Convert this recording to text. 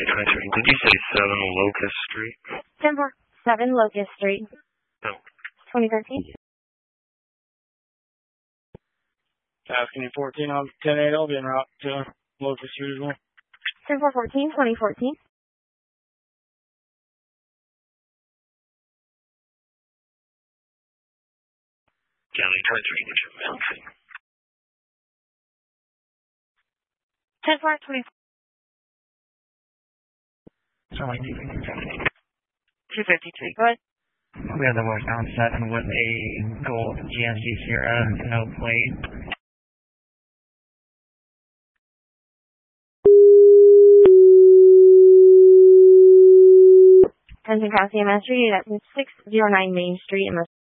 Did you say 7 Locust Street? 7 Locust Street. No. 2013. Asking you 14 on 10-8, I'll be en route to Locust Street as well. 10-4-14, 2014. County Transfer Mountain. 10-4-20. So like 253. Go ahead. we have the westbound 7 with a gold GMC Sierra, no plate. Pension Cross CMS Street at 609 Main Street in